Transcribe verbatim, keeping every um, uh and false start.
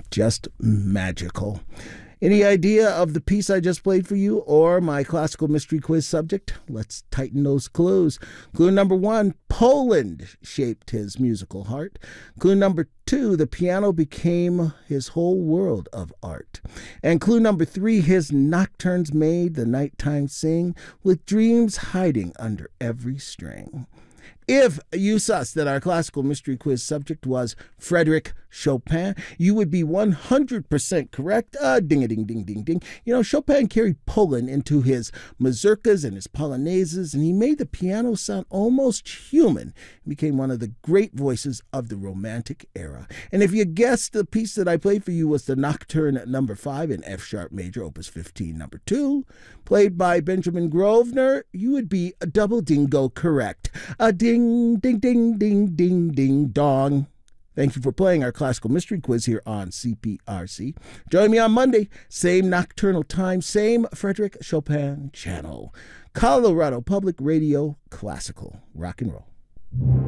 just magical. Any idea of the piece I just played for you or my classical mystery quiz subject? Let's tighten those clues. Clue number one, Poland shaped his musical heart. Clue number two, the piano became his whole world of art. And clue number three, his nocturnes made the nighttime sing with dreams hiding under every string. If you sussed that our classical mystery quiz subject was Frédéric Chopin, you would be one hundred percent correct. Uh, ding-a-ding-ding-ding-ding. You know, Chopin carried Poland into his mazurkas and his polonaises, and he made the piano sound almost human. He became one of the great voices of the Romantic era. And if you guessed the piece that I played for you was the Nocturne number five in F-sharp major, opus fifteen, number two, played by Benjamin Grosvenor, you would be a double dingo correct. A ding, ding, ding, ding, ding, ding, dong. Thank you for playing our classical mystery quiz here on C P R C. Join me on Monday, same nocturnal time, same Frédéric Chopin channel. Colorado Public Radio, classical rock and roll.